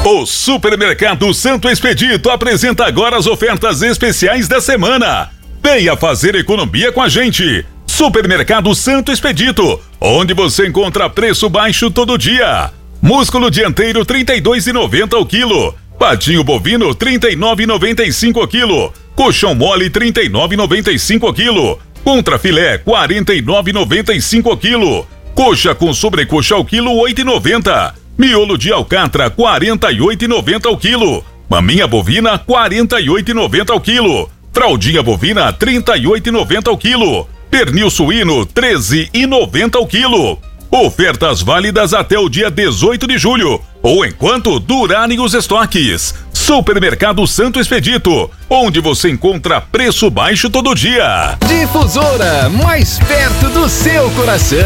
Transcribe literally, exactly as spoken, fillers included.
O Supermercado Santo Expedito apresenta agora as ofertas especiais da semana. Venha fazer economia com a gente. Supermercado Santo Expedito, onde você encontra preço baixo todo dia. Músculo dianteiro trinta e dois reais e noventa centavos o quilo. Patinho bovino trinta e nove reais e noventa e cinco centavos o quilo. Colchão mole trinta e nove reais e noventa e cinco centavos o quilo. Contrafilé quarenta e nove reais e noventa e cinco centavos o quilo. Coxa com sobrecoxa ao quilo oito reais e noventa centavos. Miolo de alcatra quarenta e oito reais e noventa centavos o quilo. Maminha bovina quarenta e oito reais e noventa centavos o quilo. Fraldinha bovina trinta e oito reais e noventa centavos o quilo. Pernil suíno treze reais e noventa centavos o quilo. Ofertas válidas até o dia dezoito de julho ou enquanto durarem os estoques. Supermercado Santo Expedito, onde você encontra preço baixo todo dia. Difusora, mais perto do seu coração.